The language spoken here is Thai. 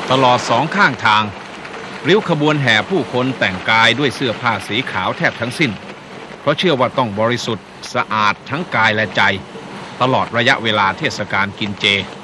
ตลอดสองข้างทางริ้วขบวนแห่ผู้คนแต่งกายด้วยเสื้อผ้าสีขาวแทบทั้งสิ้นเพราะเชื่อว่าต้องบริสุทธิ์สะอาดทั้งกายและใจตลอดระยะเวลาเทศกาลกินเจ